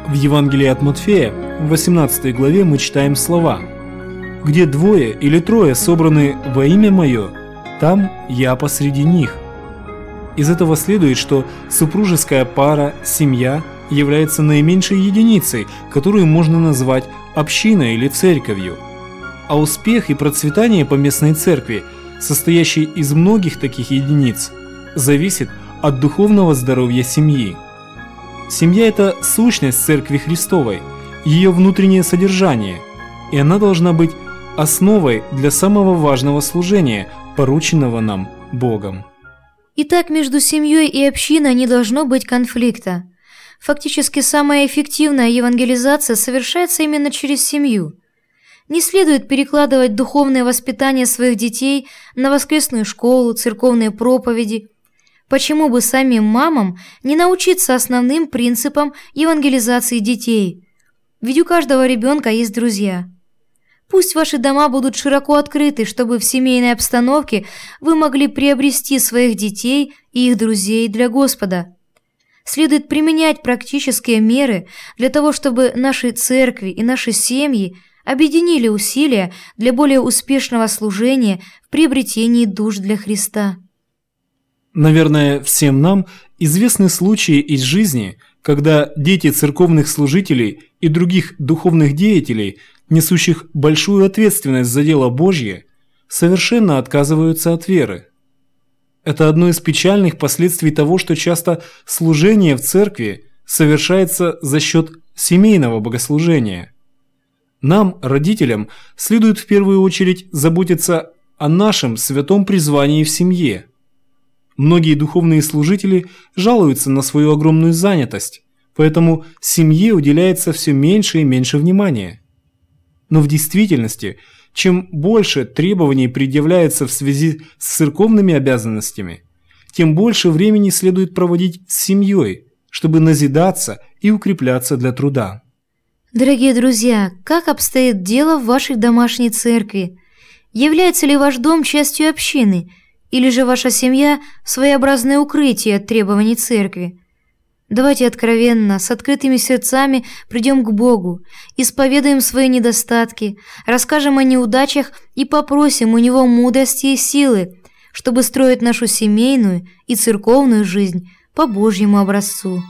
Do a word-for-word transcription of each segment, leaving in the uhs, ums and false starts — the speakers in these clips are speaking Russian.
В Евангелии от Матфея, в восемнадцатой главе, мы читаем слова: «Где двое или трое собраны во имя Мое, там Я посреди них». Из этого следует, что супружеская пара, семья является наименьшей единицей, которую можно назвать общиной или церковью. А успех и процветание поместной церкви, состоящей из многих таких единиц, зависит от духовного здоровья семьи. Семья – это сущность Церкви Христовой, ее внутреннее содержание, и она должна быть основой для самого важного служения, порученного нам Богом. Итак, между семьей и общиной не должно быть конфликта. Фактически, самая эффективная евангелизация совершается именно через семью. Не следует перекладывать духовное воспитание своих детей на воскресную школу, церковные проповеди. Почему бы самим мамам не научиться основным принципам евангелизации детей? Ведь у каждого ребенка есть друзья. Пусть ваши дома будут широко открыты, чтобы в семейной обстановке вы могли приобрести своих детей и их друзей для Господа. Следует применять практические меры для того, чтобы наши церкви и наши семьи объединили усилия для более успешного служения в приобретении душ для Христа. Наверное, всем нам известны случаи из жизни, когда дети церковных служителей и других духовных деятелей, несущих большую ответственность за дело Божье, совершенно отказываются от веры. Это одно из печальных последствий того, что часто служение в церкви совершается за счет семейного богослужения. Нам, родителям, следует в первую очередь заботиться о нашем святом призвании в семье. Многие духовные служители жалуются на свою огромную занятость, поэтому семье уделяется все меньше и меньше внимания. Но в действительности, чем больше требований предъявляется в связи с церковными обязанностями, тем больше времени следует проводить с семьей, чтобы назидаться и укрепляться для труда. Дорогие друзья, как обстоит дело в вашей домашней церкви? Является ли ваш дом частью общины, или же ваша семья – своеобразное укрытие от требований церкви? Давайте откровенно, с открытыми сердцами придем к Богу, исповедаем свои недостатки, расскажем о неудачах и попросим у Него мудрости и силы, чтобы строить нашу семейную и церковную жизнь по Божьему образцу.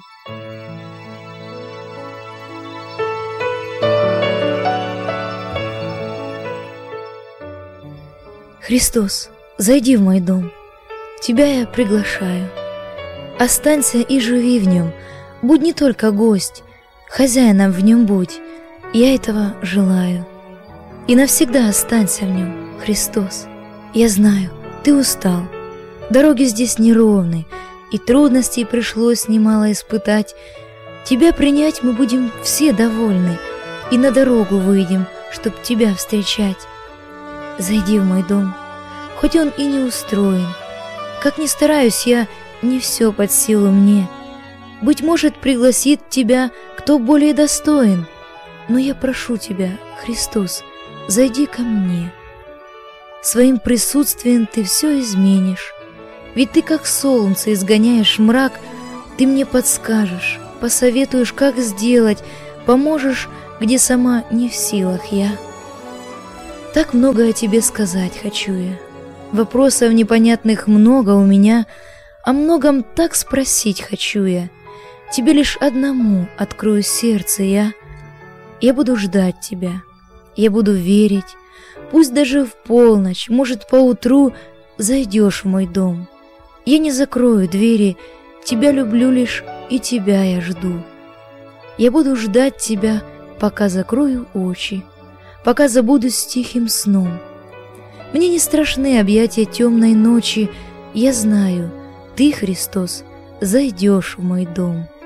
Христос, зайди в мой дом, Тебя я приглашаю. Останься и живи в нем, будь не только гость, хозяином в нем будь, я этого желаю. И навсегда останься в нем, Христос. Я знаю, ты устал, дороги здесь неровны, и трудностей пришлось немало испытать. Тебя принять мы будем все довольны, и на дорогу выйдем, чтоб тебя встречать. Зайди в мой дом, хоть он и не устроен, как ни стараюсь я, не все под силу мне. Быть может, пригласит тебя кто более достоин, но я прошу тебя, Христос, зайди ко мне. Своим присутствием ты все изменишь, ведь ты как солнце изгоняешь мрак, ты мне подскажешь, посоветуешь, как сделать, поможешь, где сама не в силах я. Так много о тебе сказать хочу я, вопросов непонятных много у меня, о многом так спросить хочу я, тебе лишь одному открою сердце я. Я буду ждать тебя, я буду верить, пусть даже в полночь, может, поутру зайдешь в мой дом. Я не закрою двери, тебя люблю лишь и тебя я жду. Я буду ждать тебя, пока закрою очи, пока забудусь тихим сном. Мне не страшны объятия темной ночи, я знаю, ты, Христос, зайдешь в мой дом.